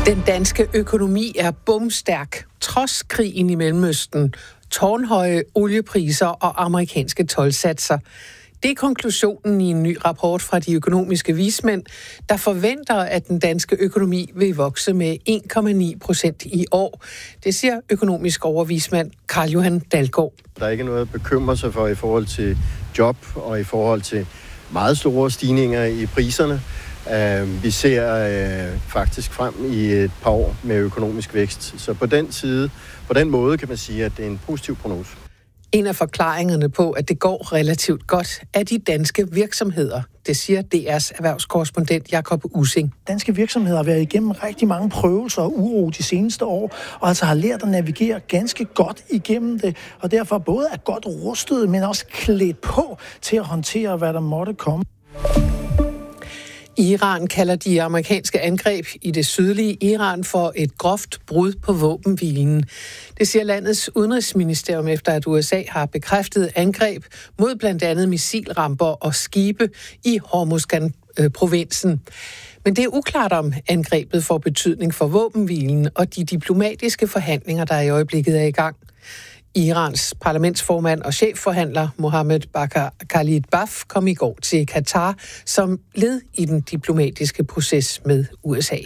Den danske økonomi er bomstærk, trods krigen i Mellemøsten, tårnhøje oliepriser og amerikanske toldsatser. Det er konklusionen i en ny rapport fra de økonomiske vismænd, der forventer, at den danske økonomi vil vokse med 1,9% i år. Det siger økonomisk overvismand Carl Johan Dalgaard. Der er ikke noget at bekymre sig for i forhold til job og i forhold til meget store stigninger i priserne. Vi ser faktisk frem i et par år med økonomisk vækst. Så på den måde kan man sige, at det er en positiv prognose. En af forklaringerne på, at det går relativt godt, er de danske virksomheder. Det siger DR's erhvervskorrespondent Jakob Ussing. Danske virksomheder har været igennem rigtig mange prøvelser og uro de seneste år, og altså har lært at navigere ganske godt igennem det, og derfor både er godt rustet, men også klædt på til at håndtere, hvad der måtte komme. Iran kalder de amerikanske angreb i det sydlige Iran for et groft brud på våbenhvilen. Det siger landets udenrigsministerium efter, at USA har bekræftet angreb mod blandt andet missilramper og skibe i Hormuzgan-provinsen. Men det er uklart, om angrebet får betydning for våbenhvilen og de diplomatiske forhandlinger, der i øjeblikket er i gang. Irans parlamentsformand og chefforhandler Mohammed Bakr Khalibaf kom i går til Katar som led i den diplomatiske proces med USA.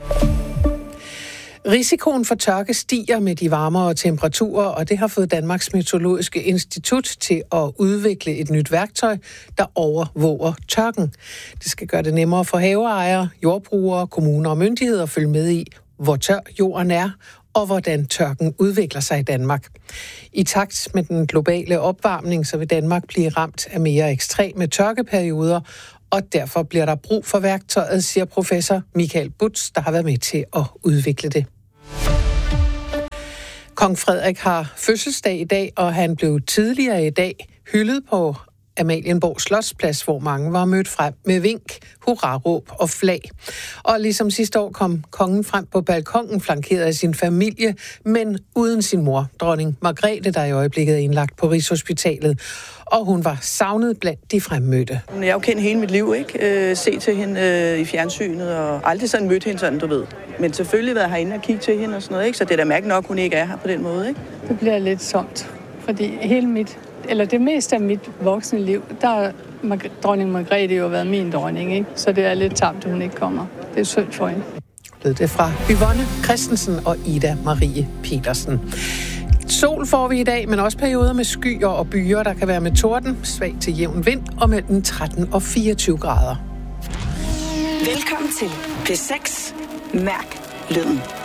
Risikoen for tørke stiger med de varmere temperaturer, og det har fået Danmarks Meteorologiske Institut til at udvikle et nyt værktøj, der overvåger tørken. Det skal gøre det nemmere for haveejere, jordbrugere, kommuner og myndigheder at følge med i, hvor tør jorden er, og hvordan tørken udvikler sig i Danmark. I takt med den globale opvarmning, så vil Danmark blive ramt af mere ekstreme tørkeperioder, og derfor bliver der brug for værktøjet, siger professor Michael Butz, der har været med til at udvikle det. Kong Frederik har fødselsdag i dag, og han blev tidligere i dag hyldet på Amalienborg Slotsplads, hvor mange var mødt frem med vink, hurraråb og flag. Og ligesom sidste år kom kongen frem på balkongen, flankeret af sin familie, men uden sin mor, dronning Margrethe, der i øjeblikket er indlagt på Rigshospitalet. Og hun var savnet blandt de fremmødte. Jeg har jo kendt hele mit liv, ikke? Se til hende i fjernsynet, og aldrig sådan mødt hende sådan, du ved. Men selvfølgelig været herinde og kigge til hende og sådan noget, ikke? Så det er da mærkeligt nok, hun ikke er her på den måde, ikke? Det bliver lidt somt, fordi det meste af mit voksne liv, der har dronning Margrethe jo været min dronning, ikke? Så det er lidt tamt, at hun ikke kommer. Det er synd for hende. Det er fra Yvonne Christensen og Ida Marie Petersen. Sol får vi i dag, men også perioder med skyer og byer, der kan være med torden, svag til jævn vind og mellem 13 og 24 grader. Velkommen til P6. Mærk lyden.